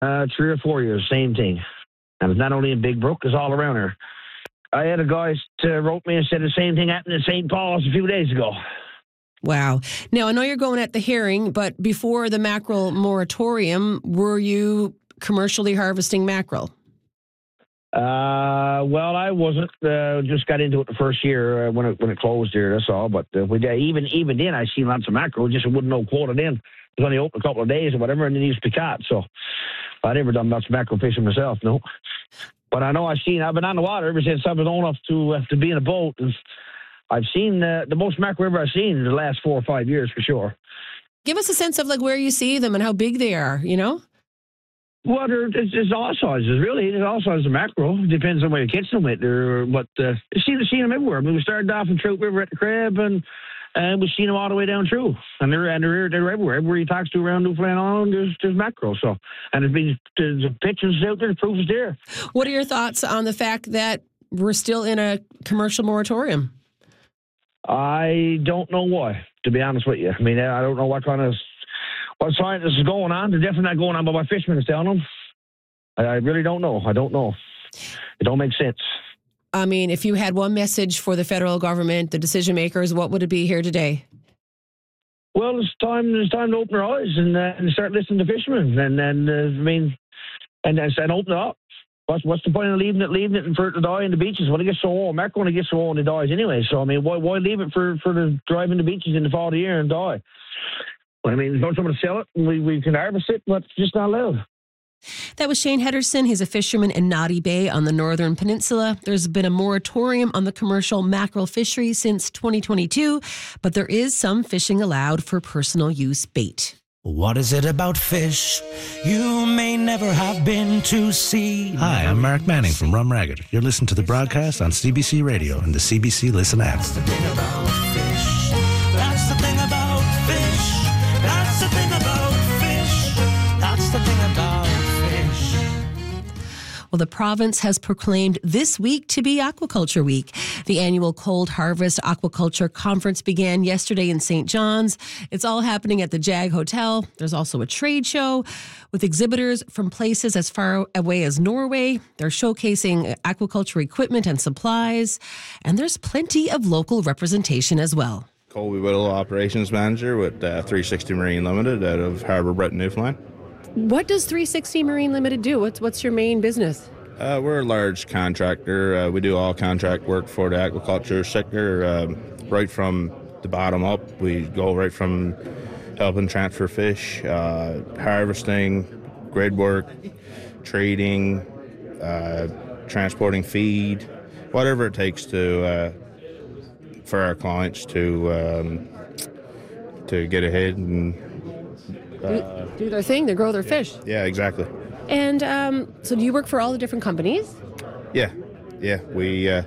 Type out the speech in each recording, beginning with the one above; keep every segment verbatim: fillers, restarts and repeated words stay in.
Uh, three or four years, same thing. And it's not only in Big Brook, it's all around here. I had a guy uh, wrote me and said the same thing happened in Saint Paul's a few days ago. Wow. Now, I know you're going at the hearing, but before the mackerel moratorium, were you commercially harvesting mackerel? Uh, well, I wasn't. Uh, just got into it the first year uh, when it when it closed here. That's all. But uh, we, uh, even even then, I seen lots of mackerel. Just wouldn't know quota then. It was only open a couple of days or whatever, and then used to be caught. So I never done much mackerel fishing myself, no. But I know I've seen. I've been on the water ever since I was old enough to uh, to be in a boat, and I've seen uh, the most mackerel ever I've seen in the last four or five years for sure. Give us a sense of like where you see them and how big they are. You know. Well, there's, there's all sizes, really. There's all sizes of mackerel. Depends on where you catch them with. Or what, uh, you see, see them everywhere. I mean, we started off in Trout River at the crab, and and we've seen them all the way down through. And they're and they're, they're everywhere. Everywhere you talk to around Newfoundland Island, there's, there's mackerel. So, and there's been there's pictures out there, the proof is there. What are your thoughts on the fact that we're still in a commercial moratorium? I don't know why, to be honest with you. I mean, I don't know what kind of what science is going on. They're definitely not going on by what fishermen is telling them. I, I really don't know. I don't know. It don't make sense. I mean, if you had one message for the federal government, the decision makers, what would it be here today? Well, it's time. It's time to open their eyes and, uh, and start listening to fishermen, and and uh, I mean, and and open it up. What's what's the point of leaving it, leaving it for it to die in the beaches when it gets so old? Mackerel when it gets so old, it dies anyway. So I mean, why why leave it for for the drive in the beaches in the fall of the year and die? I mean, there's no someone to sell it, and we, we can harvest it, but it's just not allowed. That was Shane Henderson. He's a fisherman in Naughty Bay on the Northern Peninsula. There's been a moratorium on the commercial mackerel fishery since twenty twenty-two, but there is some fishing allowed for personal use bait. What is it about fish you may never have been to see? Hi, I'm Mark Manning from Rum Ragged. You're listening to the broadcast on C B C Radio and the C B C Listen app. That's the thing about fish. That's the thing about fish. That's the thing about fish. That's the thing about fish. Well, the province has proclaimed this week to be Aquaculture Week. The annual Cold Harvest Aquaculture Conference began yesterday in Saint John's. It's all happening at the Jag Hotel. There's also a trade show with exhibitors from places as far away as Norway. They're showcasing aquaculture equipment and supplies, and there's plenty of local representation as well. Colby Whittle, Operations Manager with uh, three sixty Marine Limited out of Harbour Breton, Newfoundland. What does three sixty Marine Limited do? What's what's your main business? Uh, we're a large contractor. Uh, we do all contract work for the aquaculture sector, um, right from the bottom up. We go right from helping transfer fish, uh, harvesting, grid work, trading, uh, transporting feed, whatever it takes to uh, for our clients to um, to get ahead and uh, do, do their thing, to grow their fish. Yeah, exactly. And um, so do you work for all the different companies? Yeah, yeah. We uh,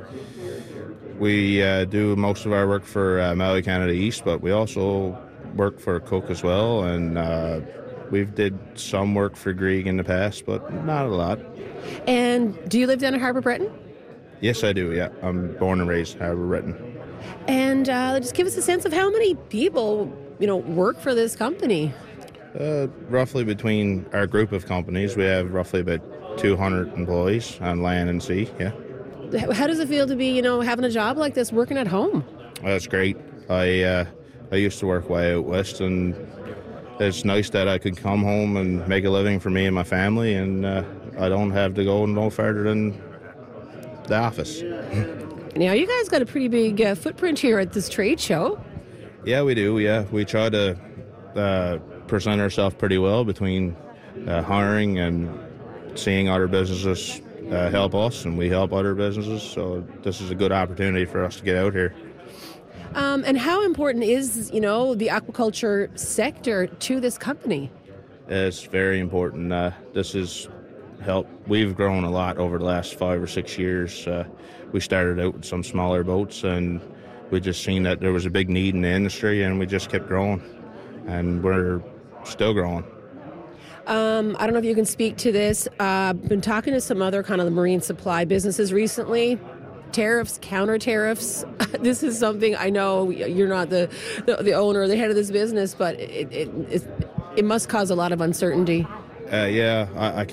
we uh, do most of our work for uh, Maui Canada East, but we also work for Cook as well, and uh, we've did some work for Grieg in the past, but not a lot. And do you live down at Harbour Breton? Yes, I do, yeah. I'm born and raised in Harbour Breton. And uh, just give us a sense of how many people, you know, work for this company. Uh, roughly between our group of companies, we have roughly about two hundred employees on land and sea, yeah. How does it feel to be, you know, having a job like this, working at home? That's great. I uh, I used to work way out west, and it's nice that I could come home and make a living for me and my family, and uh, I don't have to go no further than the office. Now, you guys got a pretty big uh, footprint here at this trade show. Yeah, we do, yeah. We try to uh, present ourselves pretty well between uh, hiring and seeing other businesses uh, help us, and we help other businesses, so this is a good opportunity for us to get out here. Um, and how important is, you know, the aquaculture sector to this company? It's very important. Uh, this is help. We've grown a lot over the last five or six years. Uh, we started out with some smaller boats, and we just seen that there was a big need in the industry, and we just kept growing, and we're still growing. Um, I don't know if you can speak to this. I've uh, been talking to some other kind of marine supply businesses recently. Tariffs, counter tariffs. This is something I know you're not the, the, the owner or the head of this business, but it, it, it, it must cause a lot of uncertainty. Uh, yeah, I, I